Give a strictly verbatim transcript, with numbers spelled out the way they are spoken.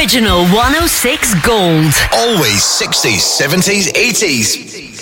Original one oh six Gold. Always sixties, seventies, eighties.